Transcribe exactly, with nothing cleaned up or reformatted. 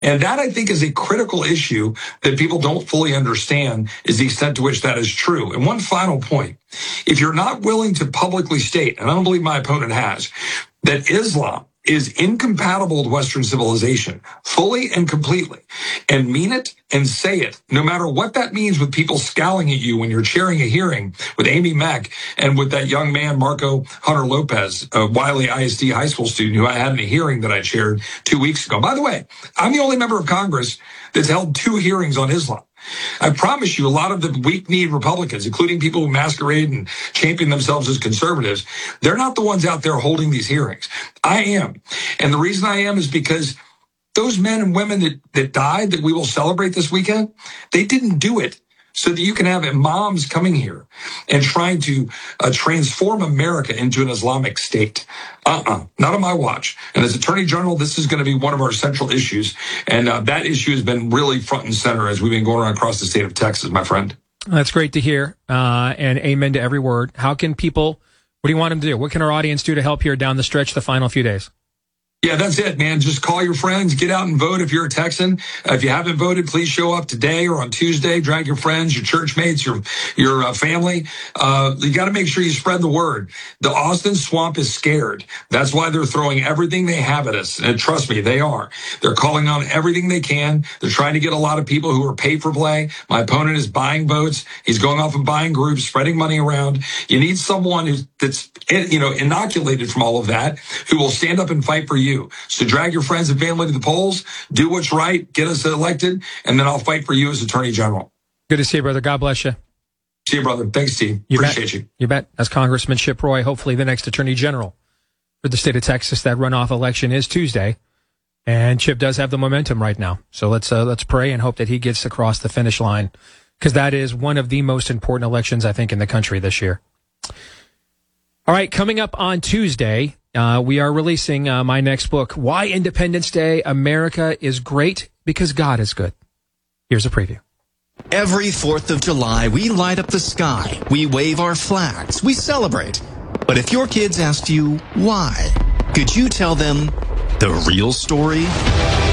And that, I think, is a critical issue that people don't fully understand, is the extent to which that is true. And one final point, if you're not willing to publicly state, and I don't believe my opponent has, that Islam is incompatible with Western civilization, fully and completely, and mean it and say it, no matter what that means with people scowling at you when you're chairing a hearing with Amy Mack and with that young man, Marco Hunter Lopez, a Wiley I S D high school student who I had in a hearing that I chaired two weeks ago. By the way, I'm the only member of Congress that's held two hearings on Islam. I promise you, a lot of the weak-kneed Republicans, including people who masquerade and champion themselves as conservatives, they're not the ones out there holding these hearings. I am. And the reason I am is because those men and women that, that died, that we will celebrate this weekend, they didn't do it so that you can have imams coming here and trying to uh, transform America into an Islamic state. Uh-uh, not on my watch. And as Attorney General, this is going to be one of our central issues. And uh, that issue has been really front and center as we've been going around across the state of Texas, my friend. That's great to hear. Uh, and amen to every word. How can people, what do you want them to do? What can our audience do to help here down the stretch the final few days? Yeah, that's it, man. Just call your friends, get out and vote if you're a Texan. Uh, if you haven't voted, please show up today or on Tuesday. Drag your friends, your church mates, your your uh, family. Uh, you got to make sure you spread the word. The Austin Swamp is scared. That's why they're throwing everything they have at us. And trust me, they are. They're calling on everything they can. They're trying to get a lot of people who are paid for play. My opponent is buying votes. He's going off and buying groups, spreading money around. You need someone who's that's you know inoculated from all of that, who will stand up and fight for you. So drag your friends and family to the polls, do what's right, get us elected, and then I'll fight for you as Attorney General. Good to see you, brother. God bless you. See you, brother. Thanks, Steve. You Appreciate bet. you. You bet. That's Congressman Chip Roy, hopefully the next Attorney General for the state of Texas. That runoff election is Tuesday, and Chip does have the momentum right now. So let's uh, let's pray and hope that he gets across the finish line, because that is one of the most important elections, I think, in the country this year. All right, coming up on Tuesday, Uh, we are releasing uh, my next book, Why Independence Day America is Great Because God is Good. Here's a preview. Every fourth of July, we light up the sky. We wave our flags. We celebrate. But if your kids asked you why, could you tell them the real story?